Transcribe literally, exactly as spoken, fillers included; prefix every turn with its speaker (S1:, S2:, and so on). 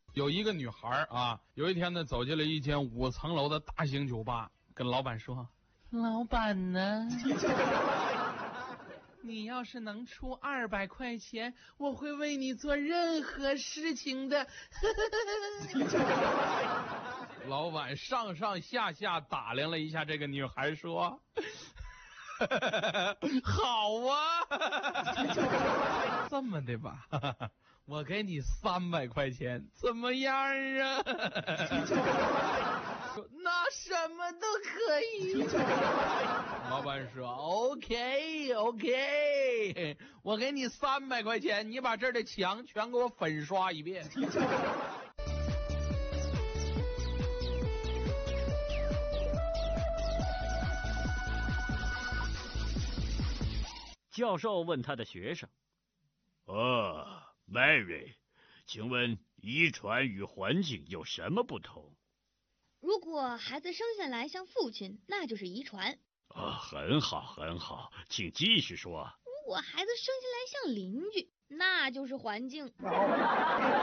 S1: 有一个女孩啊，有一天呢走进了一间五层楼的大型酒吧，跟老板说：“老板呢？你要是能出二百块钱，我会为你做任何事情的。”老板上上下下打量了一下这个女孩，说：“好啊，这么的吧，我给你三百块钱，怎么样啊？”说那什么都可以。老板说 OK OK， 我给你三百块钱，你把这儿的墙全给我粉刷一遍。
S2: 教授问他的学生：“
S3: 哦 ，Mary， 请问遗传与环境有什么不同？”
S4: 如果孩子生下来像父亲，那就是遗传。
S3: 啊，很好，很好，请继续说。
S4: 如果孩子生下来像邻居，那就是环境。